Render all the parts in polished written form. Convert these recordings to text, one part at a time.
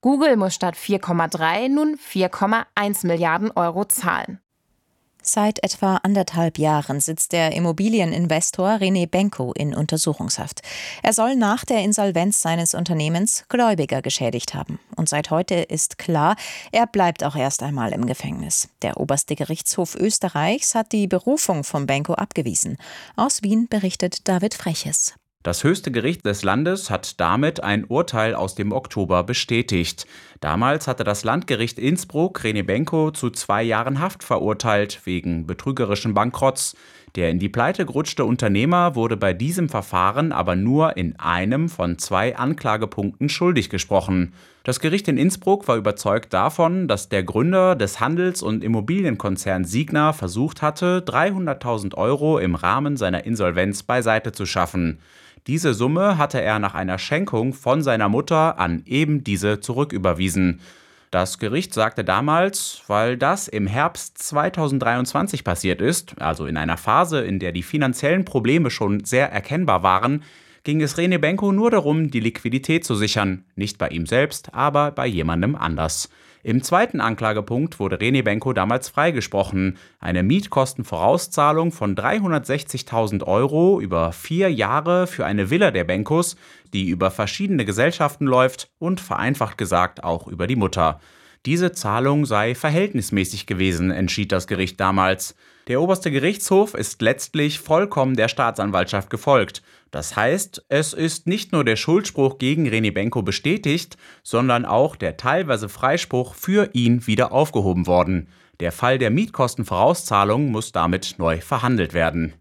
Google muss statt 4,3 nun 4,1 Milliarden Euro zahlen. Seit etwa 1,5 Jahren sitzt der Immobilieninvestor René Benko in Untersuchungshaft. Er soll nach der Insolvenz seines Unternehmens Gläubiger geschädigt haben. Und seit heute ist klar, er bleibt auch erst einmal im Gefängnis. Der oberste Gerichtshof Österreichs hat die Berufung von Benko abgewiesen. Aus Wien berichtet David Freches. Das höchste Gericht des Landes hat damit ein Urteil aus dem Oktober bestätigt. Damals hatte das Landgericht Innsbruck René Benko zu 2 Jahren Haft verurteilt wegen betrügerischen Bankrotts. Der in die Pleite gerutschte Unternehmer wurde bei diesem Verfahren aber nur in einem von 2 Anklagepunkten schuldig gesprochen. Das Gericht in Innsbruck war überzeugt davon, dass der Gründer des Handels- und Immobilienkonzerns Signa versucht hatte, 300.000 Euro im Rahmen seiner Insolvenz beiseite zu schaffen. Diese Summe hatte er nach einer Schenkung von seiner Mutter an eben diese zurücküberwiesen. Das Gericht sagte damals, weil das im Herbst 2023 passiert ist, also in einer Phase, in der die finanziellen Probleme schon sehr erkennbar waren, ging es René Benko nur darum, die Liquidität zu sichern. Nicht bei ihm selbst, aber bei jemandem anders. Im zweiten Anklagepunkt wurde René Benko damals freigesprochen. Eine Mietkostenvorauszahlung von 360.000 Euro über 4 Jahre für eine Villa der Benkos, die über verschiedene Gesellschaften läuft und vereinfacht gesagt auch über die Mutter. Diese Zahlung sei verhältnismäßig gewesen, entschied das Gericht damals. Der oberste Gerichtshof ist letztlich vollkommen der Staatsanwaltschaft gefolgt. Das heißt, es ist nicht nur der Schuldspruch gegen René Benko bestätigt, sondern auch der teilweise Freispruch für ihn wieder aufgehoben worden. Der Fall der Mietkostenvorauszahlung muss damit neu verhandelt werden.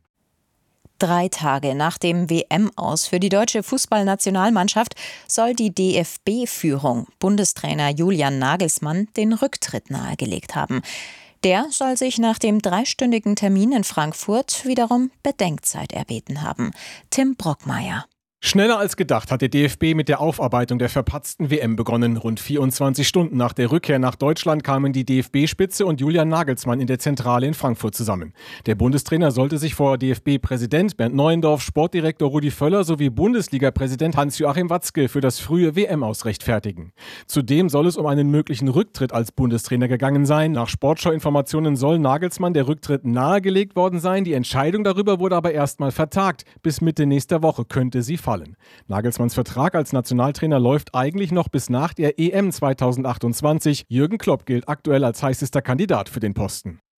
3 Tage nach dem WM-Aus für die deutsche Fußballnationalmannschaft soll die DFB-Führung Bundestrainer Julian Nagelsmann den Rücktritt nahegelegt haben. Der soll sich nach dem 3-stündigen Termin in Frankfurt wiederum Bedenkzeit erbeten haben. Tim Brockmeier. Schneller als gedacht hat der DFB mit der Aufarbeitung der verpatzten WM begonnen. Rund 24 Stunden nach der Rückkehr nach Deutschland kamen die DFB-Spitze und Julian Nagelsmann in der Zentrale in Frankfurt zusammen. Der Bundestrainer sollte sich vor DFB-Präsident Bernd Neuendorf, Sportdirektor Rudi Völler sowie Bundesliga-Präsident Hans-Joachim Watzke für das frühe WM-Aus rechtfertigen. Zudem soll es um einen möglichen Rücktritt als Bundestrainer gegangen sein. Nach Sportschau-Informationen soll Nagelsmann der Rücktritt nahegelegt worden sein. Die Entscheidung darüber wurde aber erstmal vertagt. Bis Mitte nächster Woche könnte sie fallen. Nagelsmanns Vertrag als Nationaltrainer läuft eigentlich noch bis nach der EM 2028. Jürgen Klopp gilt aktuell als heißester Kandidat für den Posten.